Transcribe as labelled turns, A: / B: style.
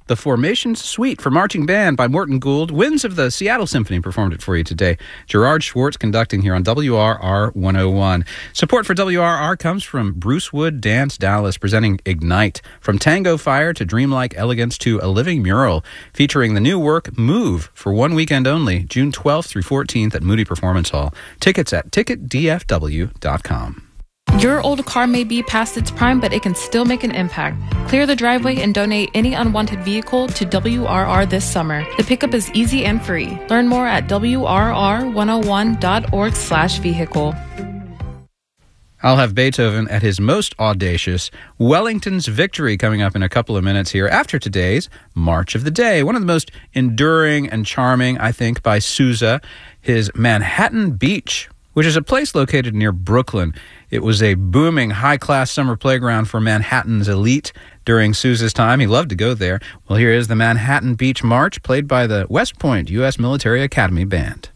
A: The Formation Suite for Marching Band by Morton Gould. Winds of the Seattle Symphony performed it for you today. Gerard Schwartz conducting here on WRR 101. Support for WRR comes from Bruce Wood Dance Dallas, presenting Ignite. From Tango Fire to Dreamlike Elegance to A Living Mural, featuring the new work Move for one weekend only, June 12th through 14th at Moody Performance Hall. Tickets at ticketdfw.com.
B: Your old car may be past its prime, but it can still make an impact. Clear the driveway and donate any unwanted vehicle to WRR this summer. The pickup is easy and free. Learn more at WRR101.org/vehicle.
A: I'll have Beethoven at his most audacious, Wellington's Victory, coming up in a couple of minutes here after today's March of the Day. One of the most enduring and charming, I think, by Sousa, his Manhattan Beach, which is a place located near Brooklyn. It was a booming, high-class summer playground for Manhattan's elite during Sousa's time. He loved to go there. Well, here is the Manhattan Beach March, played by the West Point U.S. Military Academy Band.